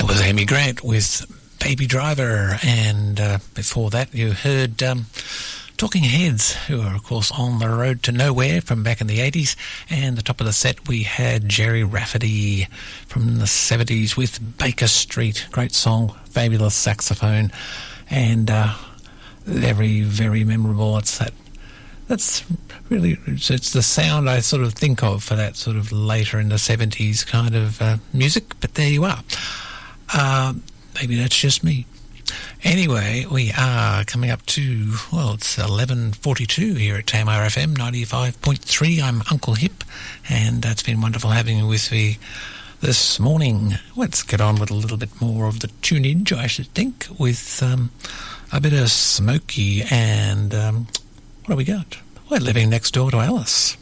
was Amy Grant with Baby Driver, and before that you heard Talking Heads, who are of course on the road to nowhere from back in the 80s, and the top of the set we had Jerry Rafferty from the 70s with Baker Street. Great song, fabulous saxophone, and very, very memorable. That's really, it's the sound I sort of think of for that sort of later in the 70s kind of music, but there you are. Maybe that's just me. Anyway, we are coming up to, well, it's 11:42 here at Tamar FM 95.3. I'm Uncle Hip, and it's been wonderful having you with me this morning. Let's get on with a little bit more of the tunage, I should think, with a bit of Smokey and what do we got? We're living next door to Alice.